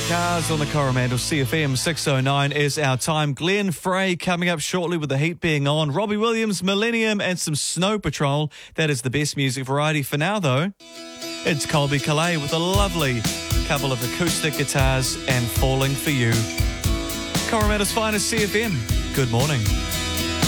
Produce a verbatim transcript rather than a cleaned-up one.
Cars on the Coromandel. C F M six oh nine is our time. Glenn Frey coming up shortly with the heat being on. Robbie Williams, Millennium and some Snow Patrol. That is the best music variety for now, though. It's Colby Calais with a lovely couple of acoustic guitars and Falling For You. Coromandel's finest C F M. Good morning.